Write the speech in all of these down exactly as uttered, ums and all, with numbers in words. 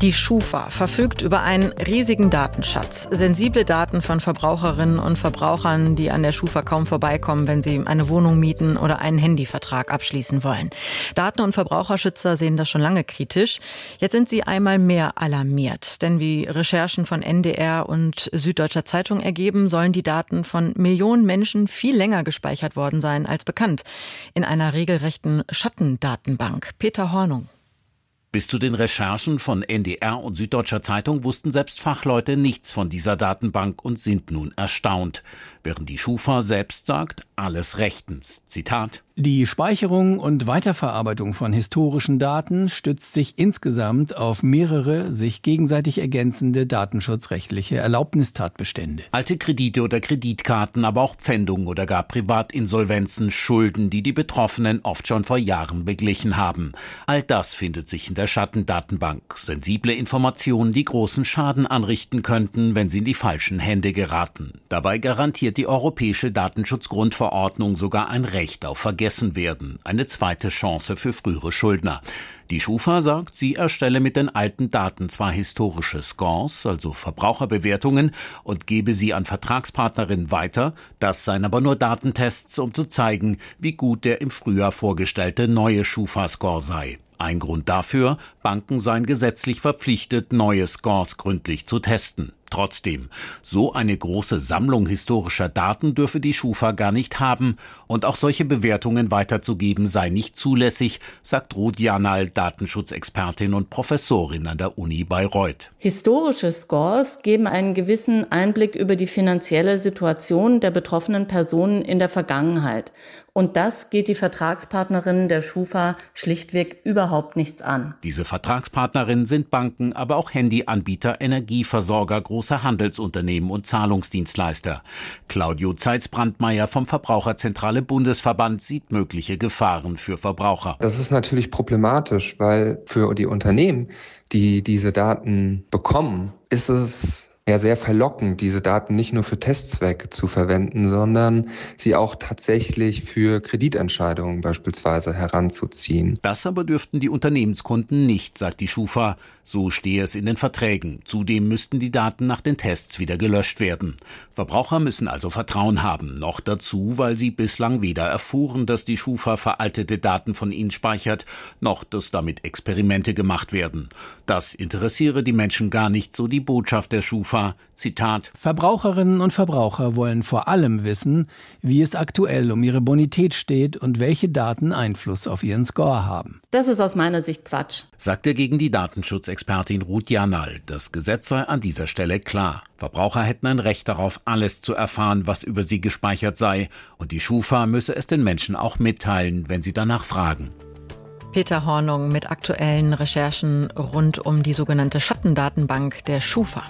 Die Schufa verfügt über einen riesigen Datenschatz. Sensible Daten von Verbraucherinnen und Verbrauchern, die an der Schufa kaum vorbeikommen, wenn sie eine Wohnung mieten oder einen Handyvertrag abschließen wollen. Daten- und Verbraucherschützer sehen das schon lange kritisch. Jetzt sind sie einmal mehr alarmiert. Denn wie Recherchen von N D R und Süddeutscher Zeitung ergeben, sollen die Daten von Millionen Menschen viel länger gespeichert worden sein als bekannt. In einer regelrechten Schattendatenbank. Peter Hornung. Bis zu den Recherchen von N D R und Süddeutscher Zeitung wussten selbst Fachleute nichts von dieser Datenbank und sind nun erstaunt. Während die Schufa selbst sagt, alles rechtens. Zitat: Die Speicherung und Weiterverarbeitung von historischen Daten stützt sich insgesamt auf mehrere sich gegenseitig ergänzende datenschutzrechtliche Erlaubnistatbestände. Alte Kredite oder Kreditkarten, aber auch Pfändungen oder gar Privatinsolvenzen, Schulden, die die Betroffenen oft schon vor Jahren beglichen haben. All das findet sich in der Schattendatenbank. Sensible Informationen, die großen Schaden anrichten könnten, wenn sie in die falschen Hände geraten. Dabei garantiert die Europäische Datenschutzgrundverordnung sogar ein Recht auf Vergessenwerden, eine zweite Chance für frühere Schuldner. Die Schufa sagt, sie erstelle mit den alten Daten zwar historische Scores, also Verbraucherbewertungen, und gebe sie an Vertragspartnerinnen weiter, das seien aber nur Datentests, um zu zeigen, wie gut der im Frühjahr vorgestellte neue Schufa-Score sei. Ein Grund dafür, Banken seien gesetzlich verpflichtet, neue Scores gründlich zu testen. Trotzdem, so eine große Sammlung historischer Daten dürfe die Schufa gar nicht haben und auch solche Bewertungen weiterzugeben sei nicht zulässig, sagt Ruth Janal, Datenschutzexpertin und Professorin an der Uni Bayreuth. Historische Scores geben einen gewissen Einblick über die finanzielle Situation der betroffenen Personen in der Vergangenheit. Und das geht die Vertragspartnerinnen der Schufa schlichtweg überhaupt nichts an. Diese Vertragspartnerinnen sind Banken, aber auch Handyanbieter, Energieversorger, große Handelsunternehmen und Zahlungsdienstleister. Claudio Zeitz-Brandmeier vom Verbraucherzentrale Bundesverband sieht mögliche Gefahren für Verbraucher. Das ist natürlich problematisch, weil für die Unternehmen, die diese Daten bekommen, ist es ja sehr verlockend, diese Daten nicht nur für Testzwecke zu verwenden, sondern sie auch tatsächlich für Kreditentscheidungen beispielsweise heranzuziehen. Das aber dürften die Unternehmenskunden nicht, sagt die Schufa. So stehe es in den Verträgen. Zudem müssten die Daten nach den Tests wieder gelöscht werden. Verbraucher müssen also Vertrauen haben. Noch dazu, weil sie bislang weder erfuhren, dass die Schufa veraltete Daten von ihnen speichert, noch dass damit Experimente gemacht werden. Das interessiere die Menschen gar nicht, so die Botschaft der Schufa. Zitat: Verbraucherinnen und Verbraucher wollen vor allem wissen, wie es aktuell um ihre Bonität steht und welche Daten Einfluss auf ihren Score haben. Das ist aus meiner Sicht Quatsch, sagt dagegen die Datenschutzexpertin Ruth Janal. Das Gesetz sei an dieser Stelle klar. Verbraucher hätten ein Recht darauf, alles zu erfahren, was über sie gespeichert sei. Und die Schufa müsse es den Menschen auch mitteilen, wenn sie danach fragen. Peter Hornung mit aktuellen Recherchen rund um die sogenannte Schattendatenbank der Schufa.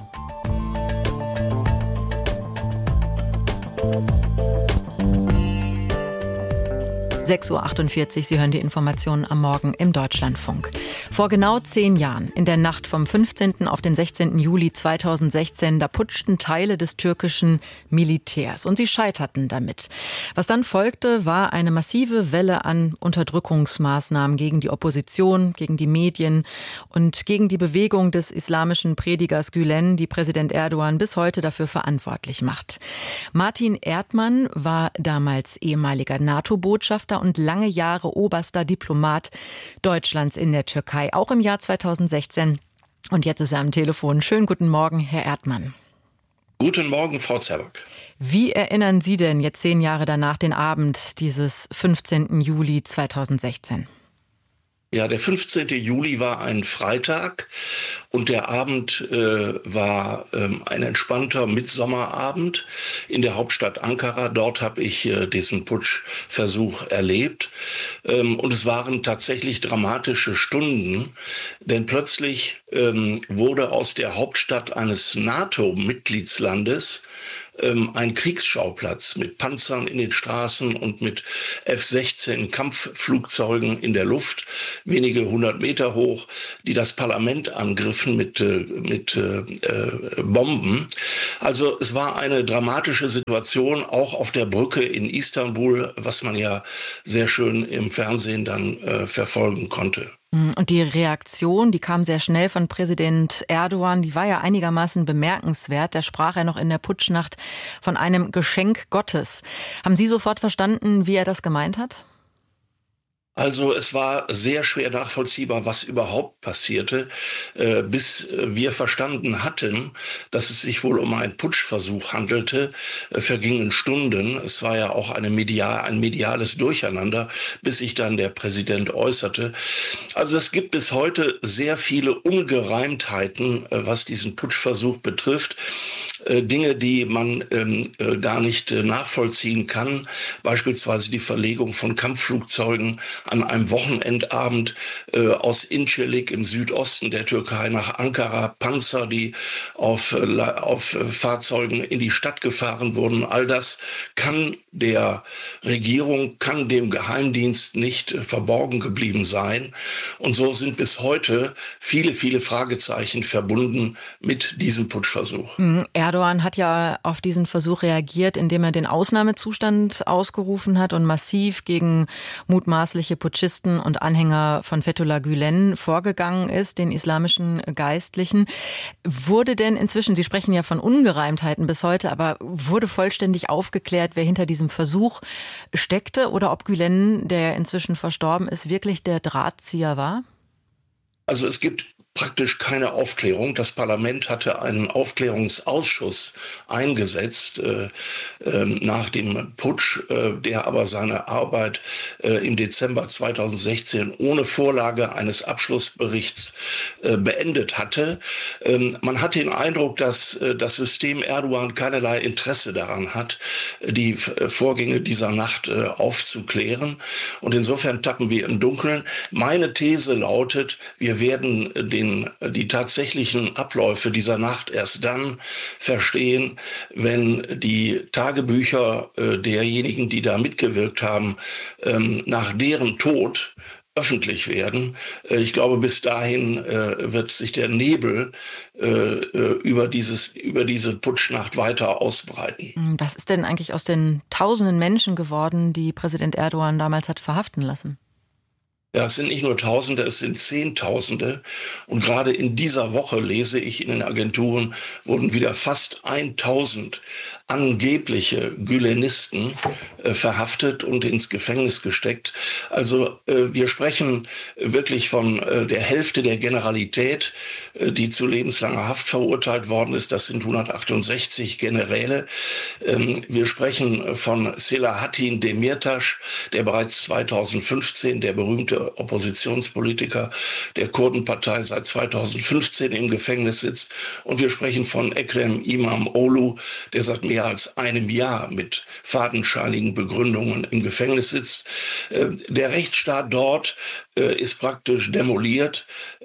sechs Uhr achtundvierzig, Sie hören die Informationen am Morgen im Deutschlandfunk. Vor genau zehn Jahren, in der Nacht vom fünfzehnten auf den sechzehnten Juli zweitausendsechzehn, da putschten Teile des türkischen Militärs und sie scheiterten damit. Was dann folgte, war eine massive Welle an Unterdrückungsmaßnahmen gegen die Opposition, gegen die Medien und gegen die Bewegung des islamischen Predigers Gülen, die Präsident Erdogan bis heute dafür verantwortlich macht. Martin Erdmann war damals ehemaliger NATO-Botschafter und lange Jahre oberster Diplomat Deutschlands in der Türkei, auch im Jahr zweitausendsechzehn. Und jetzt ist er am Telefon. Schönen guten Morgen, Herr Erdmann. Guten Morgen, Frau Zerbock. Wie erinnern Sie denn jetzt zehn Jahre danach den Abend dieses fünfzehnten Juli zweitausendsechzehn? Ja, der fünfzehnte Juli war ein Freitag und der Abend äh, war ähm, ein entspannter Mitsommerabend in der Hauptstadt Ankara. Dort habe ich äh, diesen Putschversuch erlebt. Ähm, und es waren tatsächlich dramatische Stunden, denn plötzlich ähm, wurde aus der Hauptstadt eines NATO-Mitgliedslandes ein Kriegsschauplatz mit Panzern in den Straßen und mit F sechzehn Kampfflugzeugen in der Luft, wenige hundert Meter hoch, die das Parlament angriffen mit, mit äh, Bomben. Also es war eine dramatische Situation, auch auf der Brücke in Istanbul, was man ja sehr schön im Fernsehen dann äh, verfolgen konnte. Und die Reaktion, die kam sehr schnell von Präsident Erdogan, die war ja einigermaßen bemerkenswert. Da sprach er noch in der Putschnacht von einem Geschenk Gottes. Haben Sie sofort verstanden, wie er das gemeint hat? Also es war sehr schwer nachvollziehbar, was überhaupt passierte, äh, bis wir verstanden hatten, dass es sich wohl um einen Putschversuch handelte, äh, vergingen Stunden. Es war ja auch eine medial, ein mediales Durcheinander, bis sich dann der Präsident äußerte. Also es gibt bis heute sehr viele Ungereimtheiten, äh, was diesen Putschversuch betrifft. Äh, Dinge, die man ähm, äh, gar nicht äh, nachvollziehen kann, beispielsweise die Verlegung von Kampfflugzeugen an einem Wochenendabend äh, aus Incirlik im Südosten der Türkei nach Ankara, Panzer, die auf, äh, auf äh, Fahrzeugen in die Stadt gefahren wurden. All das kann der Regierung, kann dem Geheimdienst nicht äh, verborgen geblieben sein. Und so sind bis heute viele, viele Fragezeichen verbunden mit diesem Putschversuch. Mhm. Erdogan hat ja auf diesen Versuch reagiert, indem er den Ausnahmezustand ausgerufen hat und massiv gegen mutmaßliche Putschisten und Anhänger von Fethullah Gülen vorgegangen ist, den islamischen Geistlichen. Wurde denn inzwischen, Sie sprechen ja von Ungereimtheiten bis heute, aber wurde vollständig aufgeklärt, wer hinter diesem Versuch steckte oder ob Gülen, der inzwischen verstorben ist, wirklich der Drahtzieher war? Also es gibt praktisch keine Aufklärung. Das Parlament hatte einen Aufklärungsausschuss eingesetzt äh, äh, nach dem Putsch, äh, der aber seine Arbeit äh, im Dezember zweitausendsechzehn ohne Vorlage eines Abschlussberichts äh, beendet hatte. Ähm, man hat den Eindruck, dass äh, das System Erdogan keinerlei Interesse daran hat, die äh, Vorgänge dieser Nacht äh, aufzuklären. Und insofern tappen wir im Dunkeln. Meine These lautet, wir werden äh, den die tatsächlichen Abläufe dieser Nacht erst dann verstehen, wenn die Tagebücher äh, derjenigen, die da mitgewirkt haben, ähm, nach deren Tod öffentlich werden. Äh, ich glaube, bis dahin äh, wird sich der Nebel äh, über, dieses, über diese Putschnacht weiter ausbreiten. Was ist denn eigentlich aus den tausenden Menschen geworden, die Präsident Erdogan damals hat verhaften lassen? Ja, es sind nicht nur Tausende, es sind Zehntausende. Und gerade in dieser Woche, lese ich in den Agenturen, wurden wieder fast tausend angebliche Gülenisten äh, verhaftet und ins Gefängnis gesteckt. Also äh, wir sprechen wirklich von äh, der Hälfte der Generalität, äh, die zu lebenslanger Haft verurteilt worden ist. Das sind hundertachtundsechzig Generäle. Ähm, wir sprechen von Selahattin Demirtas, der bereits zweitausendfünfzehn, der berühmte Oppositionspolitiker der Kurdenpartei, seit zweitausendfünfzehn im Gefängnis sitzt. Und wir sprechen von Ekrem İmamoğlu, der seit mehr als einem Jahr mit fadenscheinigen Begründungen im Gefängnis sitzt. Der Rechtsstaat dort ist praktisch demoliert.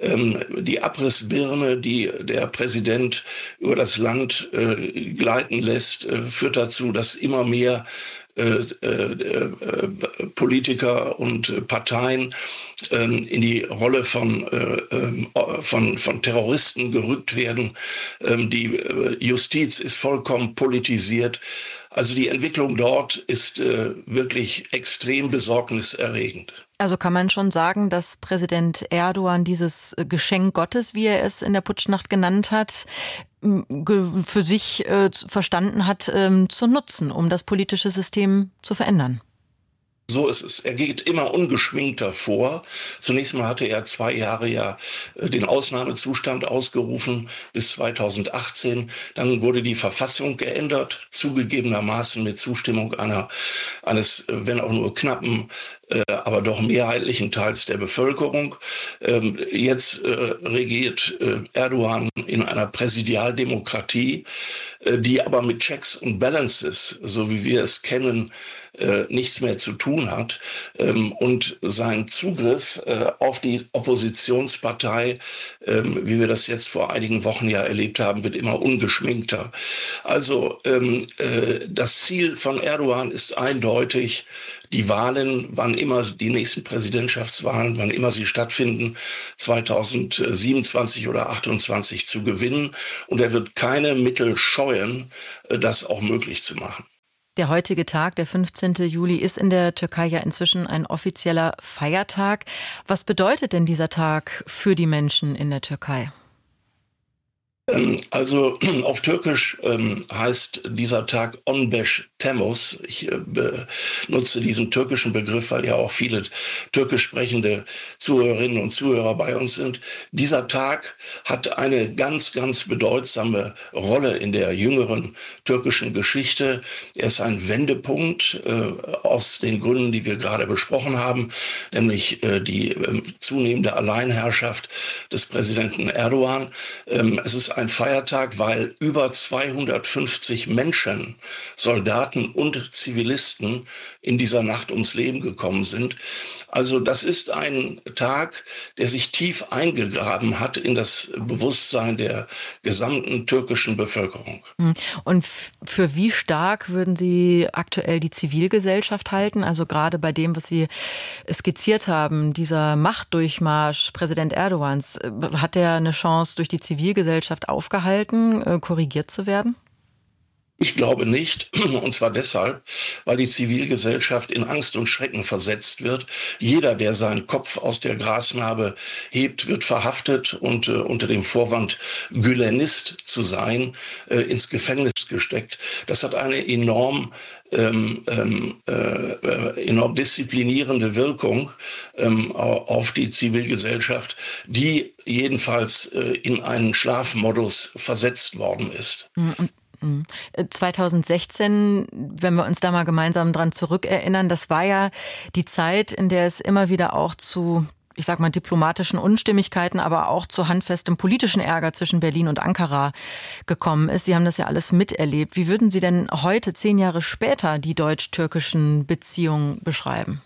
Die Abrissbirne, die der Präsident über das Land gleiten lässt, führt dazu, dass immer mehr Äh, äh, äh, Politiker und Parteien äh, in die Rolle von, äh, von, von Terroristen gerückt werden. Ähm, die Justiz ist vollkommen politisiert. Also die Entwicklung dort ist äh, wirklich extrem besorgniserregend. Also kann man schon sagen, dass Präsident Erdogan dieses Geschenk Gottes, wie er es in der Putschnacht genannt hat, für sich äh, verstanden hat, äh, zu nutzen, um das politische System zu verändern. So ist es. Er geht immer ungeschminkter vor. Zunächst mal hatte er zwei Jahre ja den Ausnahmezustand ausgerufen bis zweitausendachtzehn. Dann wurde die Verfassung geändert, zugegebenermaßen mit Zustimmung einer, eines, wenn auch nur knappen, aber doch mehrheitlichen Teils der Bevölkerung. Jetzt regiert Erdogan in einer Präsidialdemokratie, die aber mit Checks und Balances, so wie wir es kennen, nichts mehr zu tun hat. Und sein Zugriff auf die Oppositionspartei, wie wir das jetzt vor einigen Wochen ja erlebt haben, wird immer ungeschminkter. Also das Ziel von Erdogan ist eindeutig, die Wahlen, wann immer die nächsten Präsidentschaftswahlen, wann immer sie stattfinden, zweitausendsiebenundzwanzig oder achtundzwanzig zu gewinnen. Und er wird keine Mittel scheuen, das auch möglich zu machen. Der heutige Tag, der fünfzehnten Juli, ist in der Türkei ja inzwischen ein offizieller Feiertag. Was bedeutet denn dieser Tag für die Menschen in der Türkei? Also auf Türkisch ähm, heißt dieser Tag Onbeş Temmuz. Ich äh, benutze diesen türkischen Begriff, weil ja auch viele türkisch sprechende Zuhörerinnen und Zuhörer bei uns sind. Dieser Tag hat eine ganz, ganz bedeutsame Rolle in der jüngeren türkischen Geschichte. Er ist ein Wendepunkt äh, aus den Gründen, die wir gerade besprochen haben, nämlich äh, die äh, zunehmende Alleinherrschaft des Präsidenten Erdogan. Ähm, es ist ein Feiertag, weil über zweihundertfünfzig Menschen, Soldaten und Zivilisten in dieser Nacht ums Leben gekommen sind. Also das ist ein Tag, der sich tief eingegraben hat in das Bewusstsein der gesamten türkischen Bevölkerung. Und für wie stark würden Sie aktuell die Zivilgesellschaft halten? Also gerade bei dem, was Sie skizziert haben, dieser Machtdurchmarsch Präsident Erdogans, hat er eine Chance, durch die Zivilgesellschaft aufgehalten, korrigiert zu werden? Ich glaube nicht, und zwar deshalb, weil die Zivilgesellschaft in Angst und Schrecken versetzt wird. Jeder, der seinen Kopf aus der Grasnarbe hebt, wird verhaftet und äh, unter dem Vorwand, Gülenist zu sein, äh, ins Gefängnis gesteckt. Das hat eine enorm Ähm, ähm, äh, enorm disziplinierende Wirkung ähm, auf die Zivilgesellschaft, die jedenfalls äh, in einen Schlafmodus versetzt worden ist. zweitausendsechzehn, wenn wir uns da mal gemeinsam dran zurückerinnern, das war ja die Zeit, in der es immer wieder auch zu, ich sag mal, diplomatischen Unstimmigkeiten, aber auch zu handfestem politischen Ärger zwischen Berlin und Ankara gekommen ist. Sie haben das ja alles miterlebt. Wie würden Sie denn heute, zehn Jahre später, die deutsch-türkischen Beziehungen beschreiben?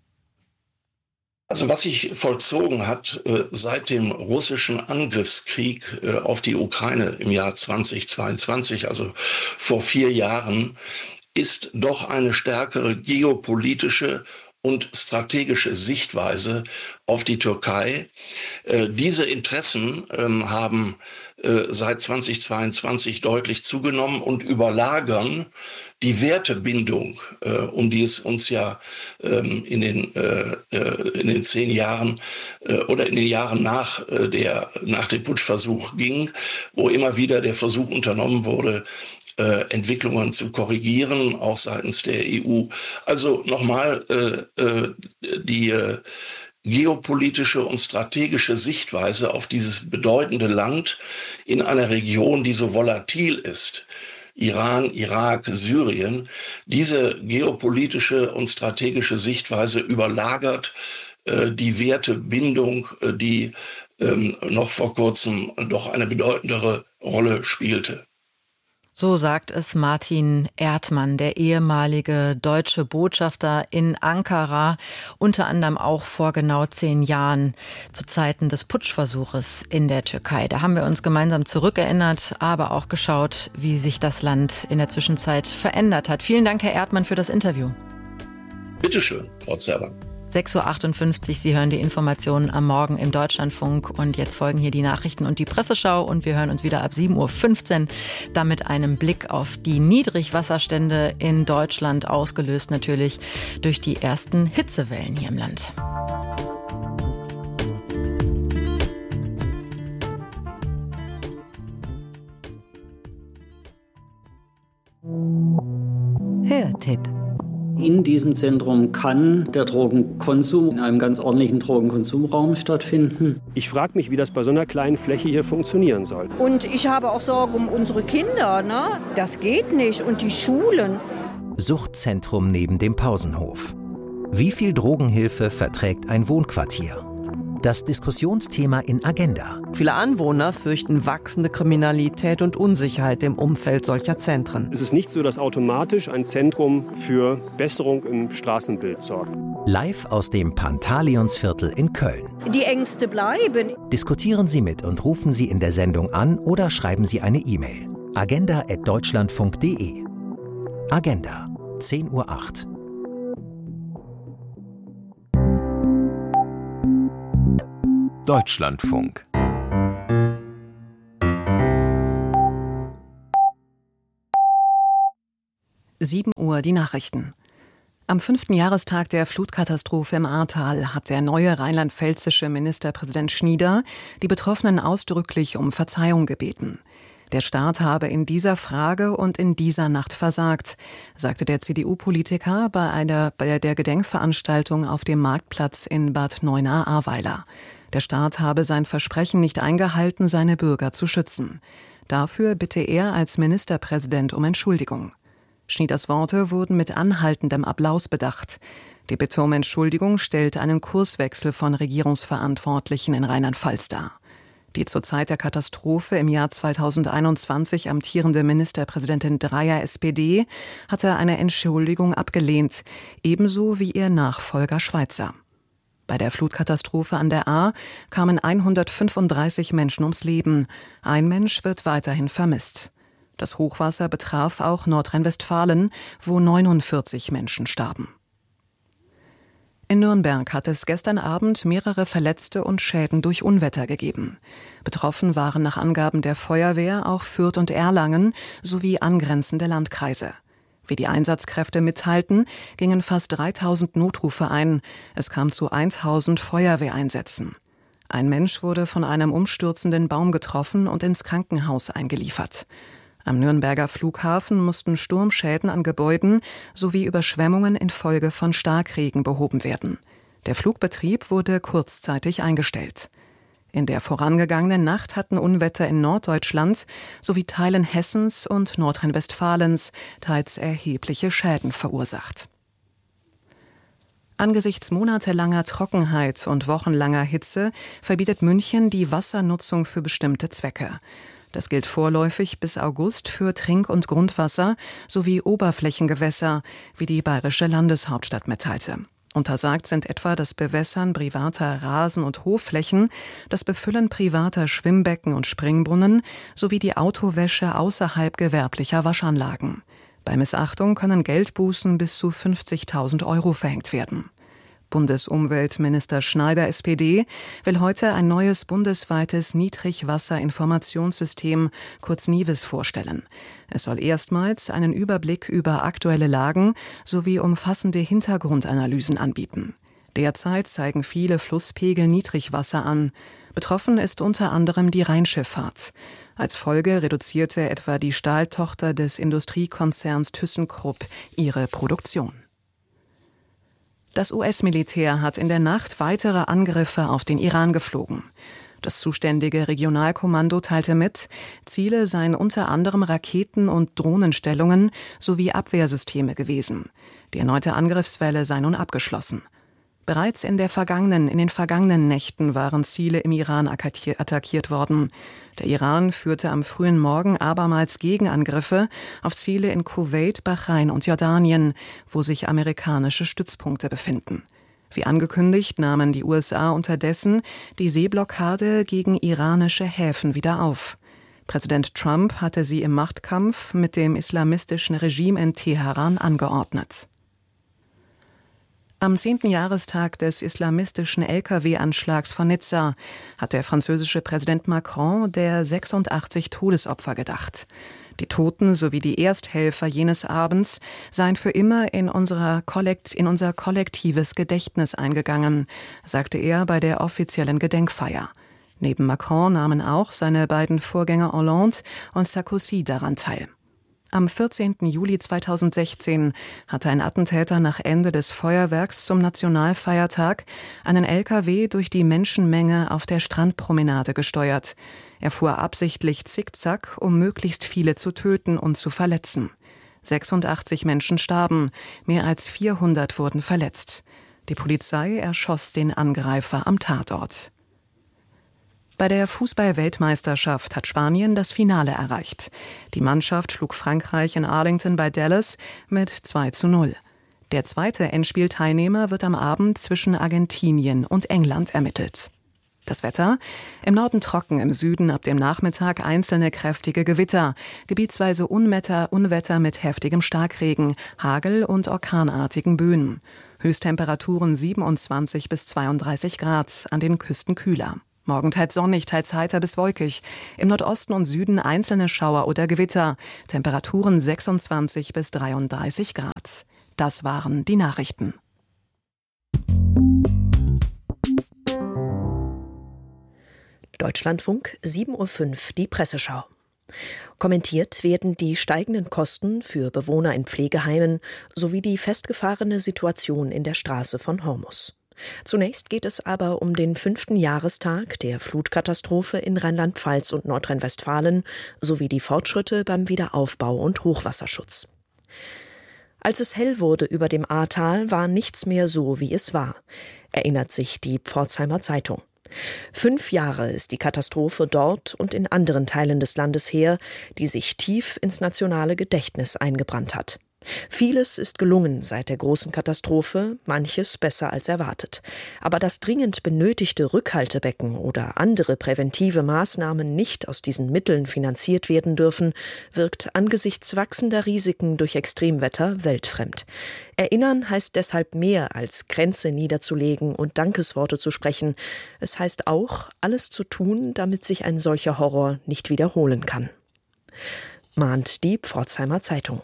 Also was sich vollzogen hat äh, seit dem russischen Angriffskrieg äh, auf die Ukraine im Jahr zweitausendzweiundzwanzig, also vor vier Jahren, ist doch eine stärkere geopolitische und strategische Sichtweise auf die Türkei. Äh, diese Interessen ähm, haben äh, seit zweitausendzweiundzwanzig deutlich zugenommen und überlagern die Wertebindung, äh, um die es uns ja ähm, in den äh, in den zehn Jahren äh, oder in den Jahren nach äh, der nach dem Putschversuch ging, wo immer wieder der Versuch unternommen wurde, Äh, Entwicklungen zu korrigieren, auch seitens der E U. Also nochmal, äh, äh, die äh, geopolitische und strategische Sichtweise auf dieses bedeutende Land in einer Region, die so volatil ist, Iran, Irak, Syrien, diese geopolitische und strategische Sichtweise überlagert äh, die Wertebindung, äh, die äh, noch vor kurzem doch eine bedeutendere Rolle spielte. So sagt es Martin Erdmann, der ehemalige deutsche Botschafter in Ankara, unter anderem auch vor genau zehn Jahren zu Zeiten des Putschversuches in der Türkei. Da haben wir uns gemeinsam zurückerinnert, aber auch geschaut, wie sich das Land in der Zwischenzeit verändert hat. Vielen Dank, Herr Erdmann, für das Interview. Bitte schön, Frau Zerber. sechs Uhr achtundfünfzig, Sie hören die Informationen am Morgen im Deutschlandfunk und jetzt folgen hier die Nachrichten und die Presseschau und wir hören uns wieder ab sieben Uhr fünfzehn, dann mit einem Blick auf die Niedrigwasserstände in Deutschland, ausgelöst natürlich durch die ersten Hitzewellen hier im Land. Hörtipp. In diesem Zentrum kann der Drogenkonsum in einem ganz ordentlichen Drogenkonsumraum stattfinden. Ich frage mich, wie das bei so einer kleinen Fläche hier funktionieren soll. Und ich habe auch Sorge um unsere Kinder, ne? Das geht nicht. Und die Schulen. Suchtzentrum neben dem Pausenhof. Wie viel Drogenhilfe verträgt ein Wohnquartier? Das Diskussionsthema in Agenda. Viele Anwohner fürchten wachsende Kriminalität und Unsicherheit im Umfeld solcher Zentren. Es ist nicht so, dass automatisch ein Zentrum für Besserung im Straßenbild sorgt. Live aus dem Pantaleonsviertel in Köln. Die Ängste bleiben. Diskutieren Sie mit und rufen Sie in der Sendung an oder schreiben Sie eine E-Mail. agenda at deutschlandfunk punkt de. Agenda, zehn Uhr acht. Deutschlandfunk. sieben Uhr die Nachrichten. Am fünften Jahrestag der Flutkatastrophe im Ahrtal hat der neue rheinland-pfälzische Ministerpräsident Schnieder die Betroffenen ausdrücklich um Verzeihung gebeten. Der Staat habe in dieser Frage und in dieser Nacht versagt, sagte der C D U-Politiker bei einer bei der Gedenkveranstaltung auf dem Marktplatz in Bad Neuenahr-Ahrweiler. Der Staat habe sein Versprechen nicht eingehalten, seine Bürger zu schützen. Dafür bitte er als Ministerpräsident um Entschuldigung. Schnieders Worte wurden mit anhaltendem Applaus bedacht. Die Bitte um Entschuldigung stellt einen Kurswechsel von Regierungsverantwortlichen in Rheinland-Pfalz dar. Die zur Zeit der Katastrophe im Jahr zweitausendeinundzwanzig amtierende Ministerpräsidentin Dreyer S P D hatte eine Entschuldigung abgelehnt, ebenso wie ihr Nachfolger Schweizer. Bei der Flutkatastrophe an der Ahr kamen hundertfünfunddreißig Menschen ums Leben. Ein Mensch wird weiterhin vermisst. Das Hochwasser betraf auch Nordrhein-Westfalen, wo neunundvierzig Menschen starben. In Nürnberg hat es gestern Abend mehrere Verletzte und Schäden durch Unwetter gegeben. Betroffen waren nach Angaben der Feuerwehr auch Fürth und Erlangen sowie angrenzende Landkreise. Wie die Einsatzkräfte mitteilten, gingen fast dreitausend Notrufe ein. Es kam zu tausend Feuerwehreinsätzen. Ein Mensch wurde von einem umstürzenden Baum getroffen und ins Krankenhaus eingeliefert. Am Nürnberger Flughafen mussten Sturmschäden an Gebäuden sowie Überschwemmungen infolge von Starkregen behoben werden. Der Flugbetrieb wurde kurzzeitig eingestellt. In der vorangegangenen Nacht hatten Unwetter in Norddeutschland sowie Teilen Hessens und Nordrhein-Westfalens teils erhebliche Schäden verursacht. Angesichts monatelanger Trockenheit und wochenlanger Hitze verbietet München die Wassernutzung für bestimmte Zwecke. Das gilt vorläufig bis August für Trink- und Grundwasser sowie Oberflächengewässer, wie die bayerische Landeshauptstadt mitteilte. Untersagt sind etwa das Bewässern privater Rasen- und Hofflächen, das Befüllen privater Schwimmbecken und Springbrunnen sowie die Autowäsche außerhalb gewerblicher Waschanlagen. Bei Missachtung können Geldbußen bis zu fünfzigtausend Euro verhängt werden. Bundesumweltminister Schneider S P D will heute ein neues bundesweites Niedrigwasserinformationssystem, kurz NIWIS, vorstellen. Es soll erstmals einen Überblick über aktuelle Lagen sowie umfassende Hintergrundanalysen anbieten. Derzeit zeigen viele Flusspegel Niedrigwasser an. Betroffen ist unter anderem die Rheinschifffahrt. Als Folge reduzierte etwa die Stahltochter des Industriekonzerns ThyssenKrupp ihre Produktion. Das U S-Militär hat in der Nacht weitere Angriffe auf den Iran geflogen. Das zuständige Regionalkommando teilte mit, Ziele seien unter anderem Raketen- und Drohnenstellungen sowie Abwehrsysteme gewesen. Die erneute Angriffswelle sei nun abgeschlossen. Bereits in der vergangenen, in den vergangenen Nächten waren Ziele im Iran attackiert worden. Der Iran führte am frühen Morgen abermals Gegenangriffe auf Ziele in Kuwait, Bahrain und Jordanien, wo sich amerikanische Stützpunkte befinden. Wie angekündigt, nahmen die U S A unterdessen die Seeblockade gegen iranische Häfen wieder auf. Präsident Trump hatte sie im Machtkampf mit dem islamistischen Regime in Teheran angeordnet. Am zehnten Jahrestag des islamistischen L K W-Anschlags von Nizza hat der französische Präsident Macron der sechsundachtzig Todesopfer gedacht. Die Toten sowie die Ersthelfer jenes Abends seien für immer in, unserer Kollekt, in unser kollektives Gedächtnis eingegangen, sagte er bei der offiziellen Gedenkfeier. Neben Macron nahmen auch seine beiden Vorgänger Hollande und Sarkozy daran teil. Am vierzehnten Juli zweitausendsechzehn hatte ein Attentäter nach Ende des Feuerwerks zum Nationalfeiertag einen L K W durch die Menschenmenge auf der Strandpromenade gesteuert. Er fuhr absichtlich zickzack, um möglichst viele zu töten und zu verletzen. sechsundachtzig Menschen starben, mehr als vierhundert wurden verletzt. Die Polizei erschoss den Angreifer am Tatort. Bei der Fußball-Weltmeisterschaft hat Spanien das Finale erreicht. Die Mannschaft schlug Frankreich in Arlington bei Dallas mit zwei zu null. Der zweite Endspielteilnehmer wird am Abend zwischen Argentinien und England ermittelt. Das Wetter: Im Norden trocken, im Süden ab dem Nachmittag einzelne kräftige Gewitter, gebietsweise Unwetter, Unwetter mit heftigem Starkregen, Hagel und orkanartigen Böen. Höchsttemperaturen siebenundzwanzig bis zweiunddreißig Grad, an den Küsten kühler. Morgen teils sonnig, teils heiter bis wolkig. Im Nordosten und Süden einzelne Schauer oder Gewitter. Temperaturen sechsundzwanzig bis dreiunddreißig Grad. Das waren die Nachrichten. Deutschlandfunk, sieben Uhr fünf, die Presseschau. Kommentiert werden die steigenden Kosten für Bewohner in Pflegeheimen sowie die festgefahrene Situation in der Straße von Hormus. Zunächst geht es aber um den fünften Jahrestag der Flutkatastrophe in Rheinland-Pfalz und Nordrhein-Westfalen sowie die Fortschritte beim Wiederaufbau und Hochwasserschutz. Als es hell wurde über dem Ahrtal, war nichts mehr so, wie es war, erinnert sich die Pforzheimer Zeitung. Fünf Jahre ist die Katastrophe dort und in anderen Teilen des Landes her, die sich tief ins nationale Gedächtnis eingebrannt hat. Vieles ist gelungen seit der großen Katastrophe, manches besser als erwartet. Aber dass dringend benötigte Rückhaltebecken oder andere präventive Maßnahmen nicht aus diesen Mitteln finanziert werden dürfen, wirkt angesichts wachsender Risiken durch Extremwetter weltfremd. Erinnern heißt deshalb mehr als Grenze niederzulegen und Dankesworte zu sprechen. Es heißt auch, alles zu tun, damit sich ein solcher Horror nicht wiederholen kann. Mahnt die Pforzheimer Zeitung.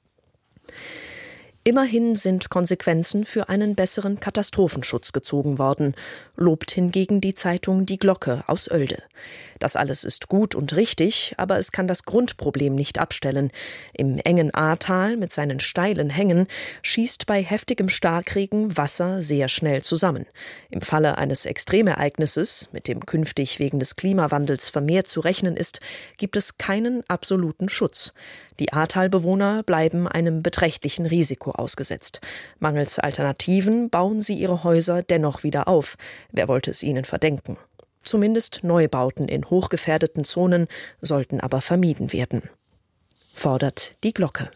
Immerhin sind Konsequenzen für einen besseren Katastrophenschutz gezogen worden, lobt hingegen die Zeitung Die Glocke aus Oelde. Das alles ist gut und richtig, aber es kann das Grundproblem nicht abstellen. Im engen Ahrtal mit seinen steilen Hängen schießt bei heftigem Starkregen Wasser sehr schnell zusammen. Im Falle eines Extremereignisses, mit dem künftig wegen des Klimawandels vermehrt zu rechnen ist, gibt es keinen absoluten Schutz. Die Ahrtalbewohner bleiben einem beträchtlichen Risiko ausgesetzt. Mangels Alternativen bauen sie ihre Häuser dennoch wieder auf. Wer wollte es ihnen verdenken? Zumindest Neubauten in hochgefährdeten Zonen sollten aber vermieden werden. Fordert die Glocke.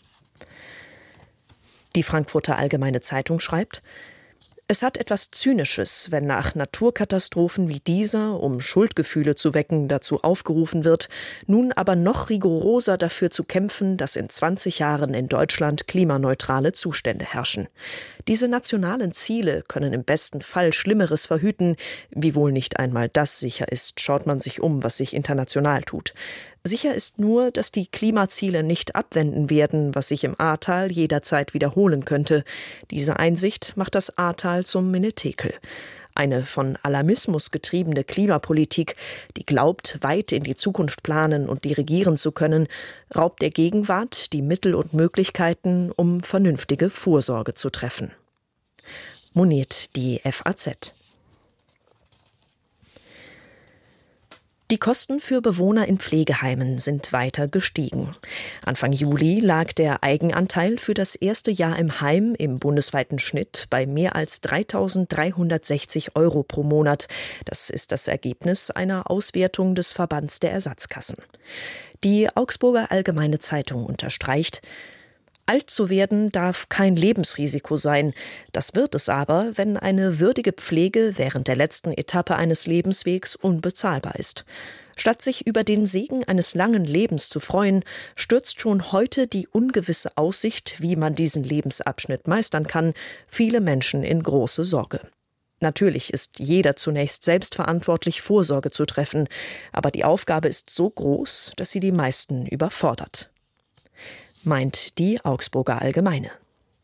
Die Frankfurter Allgemeine Zeitung schreibt: Es hat etwas Zynisches, wenn nach Naturkatastrophen wie dieser, um Schuldgefühle zu wecken, dazu aufgerufen wird, nun aber noch rigoroser dafür zu kämpfen, dass in zwanzig Jahren in Deutschland klimaneutrale Zustände herrschen. Diese nationalen Ziele können im besten Fall Schlimmeres verhüten, wiewohl nicht einmal das sicher ist, schaut man sich um, was sich international tut. Sicher ist nur, dass die Klimaziele nicht abwenden werden, was sich im Ahrtal jederzeit wiederholen könnte. Diese Einsicht macht das Ahrtal zum Menetekel. Eine von Alarmismus getriebene Klimapolitik, die glaubt, weit in die Zukunft planen und dirigieren zu können, raubt der Gegenwart die Mittel und Möglichkeiten, um vernünftige Vorsorge zu treffen. Moniert die F A Z. Die Kosten für Bewohner in Pflegeheimen sind weiter gestiegen. Anfang Juli lag der Eigenanteil für das erste Jahr im Heim im bundesweiten Schnitt bei mehr als dreitausenddreihundertsechzig Euro pro Monat. Das ist das Ergebnis einer Auswertung des Verbands der Ersatzkassen. Die Augsburger Allgemeine Zeitung unterstreicht: Alt zu werden darf kein Lebensrisiko sein. Das wird es aber, wenn eine würdige Pflege während der letzten Etappe eines Lebenswegs unbezahlbar ist. Statt sich über den Segen eines langen Lebens zu freuen, stürzt schon heute die ungewisse Aussicht, wie man diesen Lebensabschnitt meistern kann, viele Menschen in große Sorge. Natürlich ist jeder zunächst selbstverantwortlich, Vorsorge zu treffen, aber die Aufgabe ist so groß, dass sie die meisten überfordert. Meint die Augsburger Allgemeine.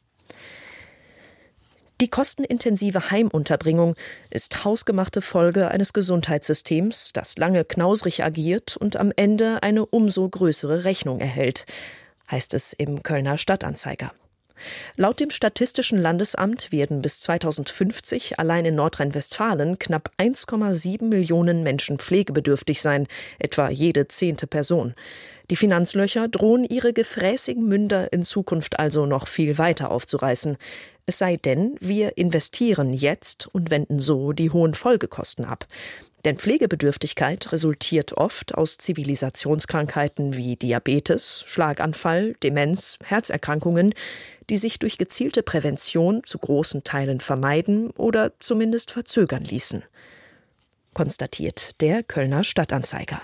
Die kostenintensive Heimunterbringung ist hausgemachte Folge eines Gesundheitssystems, das lange knausrig agiert und am Ende eine umso größere Rechnung erhält, heißt es im Kölner Stadtanzeiger. Laut dem Statistischen Landesamt werden bis zweitausendfünfzig allein in Nordrhein-Westfalen knapp eins Komma sieben Millionen Menschen pflegebedürftig sein, etwa jede zehnte Person. Die Finanzlöcher drohen ihre gefräßigen Münder in Zukunft also noch viel weiter aufzureißen. Es sei denn, wir investieren jetzt und wenden so die hohen Folgekosten ab. Denn Pflegebedürftigkeit resultiert oft aus Zivilisationskrankheiten wie Diabetes, Schlaganfall, Demenz, Herzerkrankungen, die sich durch gezielte Prävention zu großen Teilen vermeiden oder zumindest verzögern ließen. Konstatiert der Kölner Stadtanzeiger.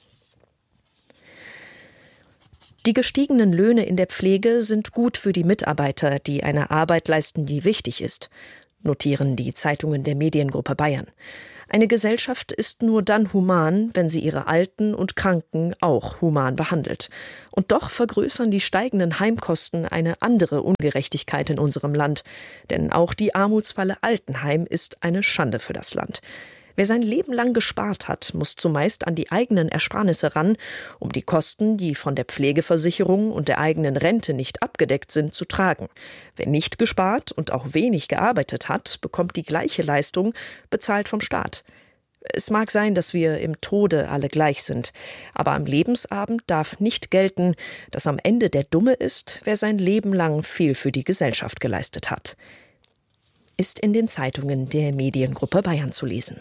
Die gestiegenen Löhne in der Pflege sind gut für die Mitarbeiter, die eine Arbeit leisten, die wichtig ist, notieren die Zeitungen der Mediengruppe Bayern. Eine Gesellschaft ist nur dann human, wenn sie ihre Alten und Kranken auch human behandelt. Und doch vergrößern die steigenden Heimkosten eine andere Ungerechtigkeit in unserem Land. Denn auch die Armutsfalle Altenheim ist eine Schande für das Land. Wer sein Leben lang gespart hat, muss zumeist an die eigenen Ersparnisse ran, um die Kosten, die von der Pflegeversicherung und der eigenen Rente nicht abgedeckt sind, zu tragen. Wer nicht gespart und auch wenig gearbeitet hat, bekommt die gleiche Leistung, bezahlt vom Staat. Es mag sein, dass wir im Tode alle gleich sind, aber am Lebensabend darf nicht gelten, dass am Ende der Dumme ist, wer sein Leben lang viel für die Gesellschaft geleistet hat. Ist in den Zeitungen der Mediengruppe Bayern zu lesen.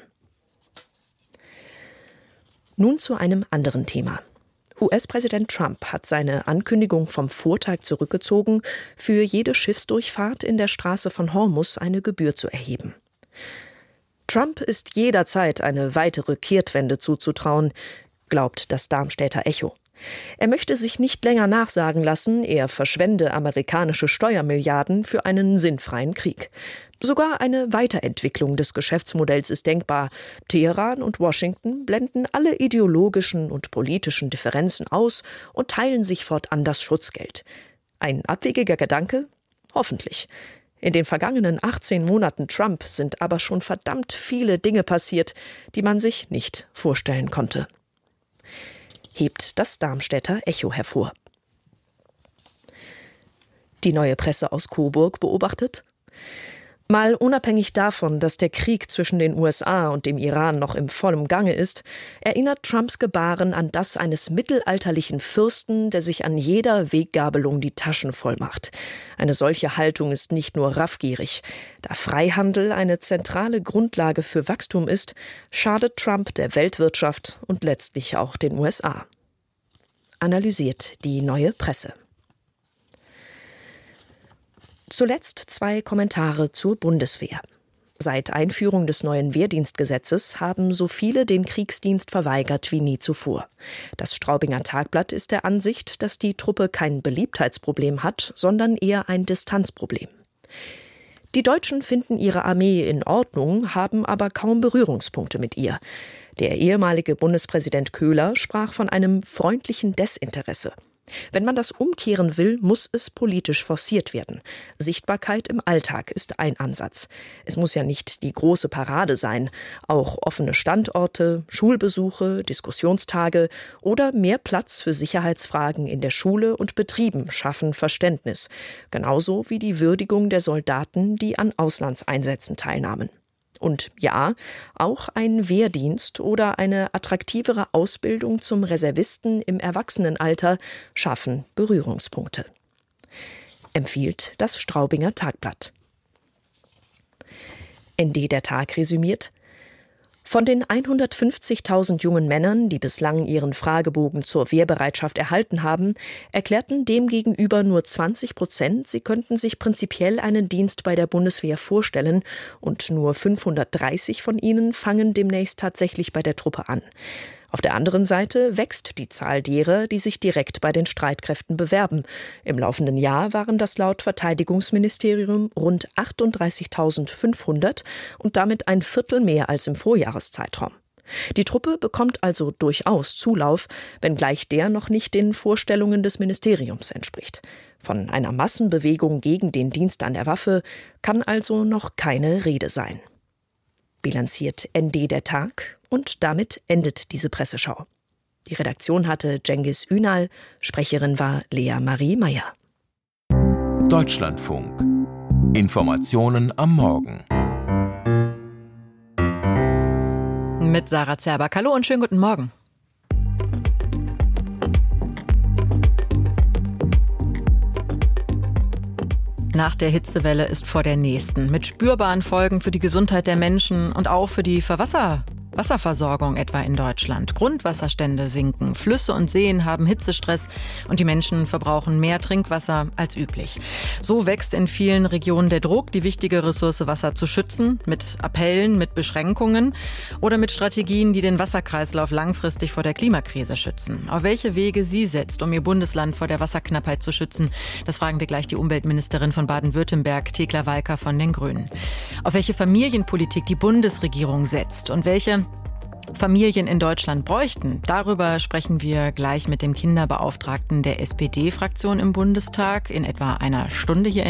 Nun zu einem anderen Thema. U S-Präsident Trump hat seine Ankündigung vom Vortag zurückgezogen, für jede Schiffsdurchfahrt in der Straße von Hormuz eine Gebühr zu erheben. Trump ist jederzeit eine weitere Kehrtwende zuzutrauen, glaubt das Darmstädter Echo. Er möchte sich nicht länger nachsagen lassen, er verschwende amerikanische Steuermilliarden für einen sinnfreien Krieg. Sogar eine Weiterentwicklung des Geschäftsmodells ist denkbar. Teheran und Washington blenden alle ideologischen und politischen Differenzen aus und teilen sich fortan das Schutzgeld. Ein abwegiger Gedanke? Hoffentlich. In den vergangenen achtzehn Monaten Trump sind aber schon verdammt viele Dinge passiert, die man sich nicht vorstellen konnte. Hebt das Darmstädter Echo hervor. Die Neue Presse aus Coburg beobachtet: Mal unabhängig davon, dass der Krieg zwischen den U S A und dem Iran noch im vollen Gange ist, erinnert Trumps Gebaren an das eines mittelalterlichen Fürsten, der sich an jeder Weggabelung die Taschen voll macht. Eine solche Haltung ist nicht nur raffgierig. Da Freihandel eine zentrale Grundlage für Wachstum ist, schadet Trump der Weltwirtschaft und letztlich auch den U S A. Analysiert die Neue Presse. Zuletzt zwei Kommentare zur Bundeswehr. Seit Einführung des neuen Wehrdienstgesetzes haben so viele den Kriegsdienst verweigert wie nie zuvor. Das Straubinger Tagblatt ist der Ansicht, dass die Truppe kein Beliebtheitsproblem hat, sondern eher ein Distanzproblem. Die Deutschen finden ihre Armee in Ordnung, haben aber kaum Berührungspunkte mit ihr. Der ehemalige Bundespräsident Köhler sprach von einem freundlichen Desinteresse. Wenn man das umkehren will, muss es politisch forciert werden. Sichtbarkeit im Alltag ist ein Ansatz. Es muss ja nicht die große Parade sein. Auch offene Standorte, Schulbesuche, Diskussionstage oder mehr Platz für Sicherheitsfragen in der Schule und Betrieben schaffen Verständnis. Genauso wie die Würdigung der Soldaten, die an Auslandseinsätzen teilnahmen. Und ja, auch ein Wehrdienst oder eine attraktivere Ausbildung zum Reservisten im Erwachsenenalter schaffen Berührungspunkte. Empfiehlt das Straubinger Tagblatt. N D der Tag resümiert: Von den hundertfünfzigtausend jungen Männern, die bislang ihren Fragebogen zur Wehrbereitschaft erhalten haben, erklärten demgegenüber nur zwanzig Prozent, sie könnten sich prinzipiell einen Dienst bei der Bundeswehr vorstellen, und nur fünfhundertdreißig von ihnen fangen demnächst tatsächlich bei der Truppe an. Auf der anderen Seite wächst die Zahl derer, die sich direkt bei den Streitkräften bewerben. Im laufenden Jahr waren das laut Verteidigungsministerium rund achtunddreißigtausendfünfhundert und damit ein Viertel mehr als im Vorjahreszeitraum. Die Truppe bekommt also durchaus Zulauf, wenngleich der noch nicht den Vorstellungen des Ministeriums entspricht. Von einer Massenbewegung gegen den Dienst an der Waffe kann also noch keine Rede sein. Bilanziert N D der Tag, und damit endet diese Presseschau. Die Redaktion hatte Cengiz Ünal, Sprecherin war Lea Marie Meyer. Deutschlandfunk. Informationen am Morgen. Mit Sarah Zerback. Hallo und schönen guten Morgen. Nach der Hitzewelle ist vor der nächsten, mit spürbaren Folgen für die Gesundheit der Menschen und auch für die Verwasser- Wasserversorgung etwa in Deutschland. Grundwasserstände sinken, Flüsse und Seen haben Hitzestress und die Menschen verbrauchen mehr Trinkwasser als üblich. So wächst in vielen Regionen der Druck, die wichtige Ressource Wasser zu schützen, mit Appellen, mit Beschränkungen oder mit Strategien, die den Wasserkreislauf langfristig vor der Klimakrise schützen. Auf welche Wege sie setzt, um ihr Bundesland vor der Wasserknappheit zu schützen, das fragen wir gleich die Umweltministerin von Baden-Württemberg, Thekla Walker von den Grünen. Auf welche Familienpolitik die Bundesregierung setzt und welche Familien in Deutschland bräuchten. Darüber sprechen wir gleich mit dem Kinderbeauftragten der S P D-Fraktion im Bundestag in etwa einer Stunde hier in